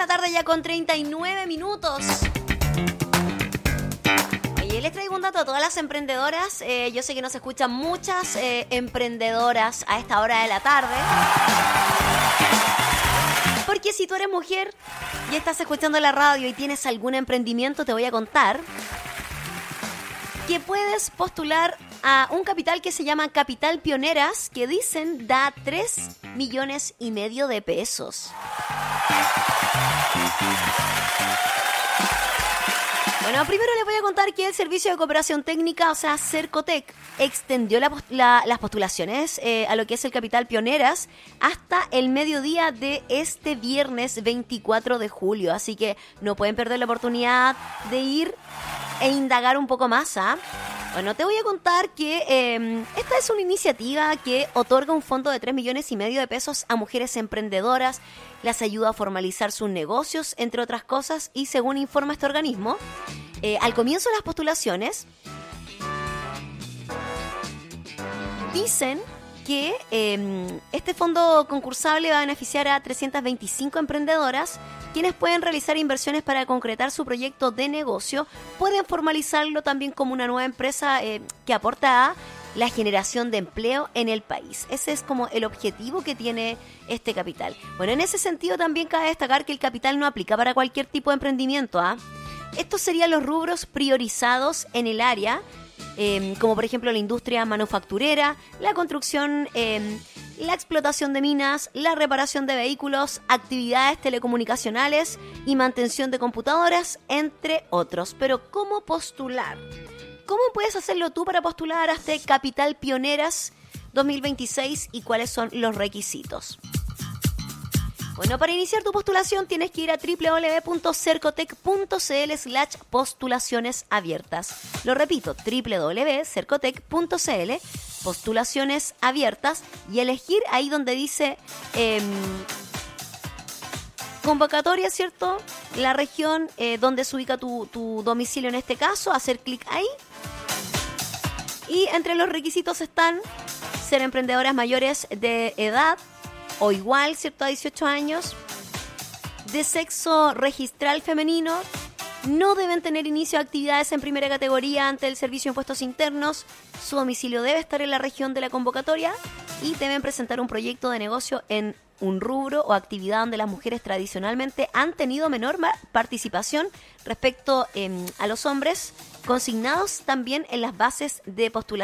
la tarde ya con 39 minutos. Oye, les traigo un dato a todas las emprendedoras. Yo sé que nos escuchan muchas emprendedoras a esta hora de la tarde. Porque si tú eres mujer y estás escuchando la radio y tienes algún emprendimiento, te voy a contar que puedes postular a un capital que se llama Capital Pioneras, que dicen da 3,5 millones de pesos. Bueno, primero les voy a contar que el Servicio de Cooperación Técnica, o sea, Cercotec, extendió las postulaciones a lo que es el Capital Pioneras hasta el mediodía de este viernes 24 de julio. Así que no pueden perder la oportunidad de ir e indagar un poco más, ¿ah? Bueno, te voy a contar que esta es una iniciativa que otorga un fondo de 3,5 millones de pesos a mujeres emprendedoras, las ayuda a formalizar sus negocios, entre otras cosas, y según informa este organismo, al comienzo de las postulaciones, dicen que este fondo concursable va a beneficiar a 325 emprendedoras, quienes pueden realizar inversiones para concretar su proyecto de negocio, pueden formalizarlo también como una nueva empresa que aporta a la generación de empleo en el país. Ese es como el objetivo que tiene este capital. Bueno, en ese sentido también cabe destacar que el capital no aplica para cualquier tipo de emprendimiento, ¿ah? Estos serían los rubros priorizados en el área, como por ejemplo la industria manufacturera, la construcción, la explotación de minas, la reparación de vehículos, actividades telecomunicacionales y mantención de computadoras, entre otros. Pero ¿cómo postular? ¿Cómo puedes hacerlo tú para postular a este Capital Pioneras 2026 y cuáles son los requisitos? Bueno, para iniciar tu postulación tienes que ir a www.cercotec.cl/postulaciones abiertas. Lo repito, www.cercotec.cl, postulaciones abiertas, y elegir ahí donde dice convocatoria, ¿cierto? La región donde se ubica tu domicilio en este caso, hacer clic ahí. Y entre los requisitos están ser emprendedoras mayores de edad, o igual, ¿cierto?, a 18 años, de sexo registral femenino, no deben tener inicio de actividades en primera categoría ante el Servicio de Impuestos Internos, su domicilio debe estar en la región de la convocatoria y deben presentar un proyecto de negocio en un rubro o actividad donde las mujeres tradicionalmente han tenido menor participación respecto a los hombres, consignados también en las bases de postulación.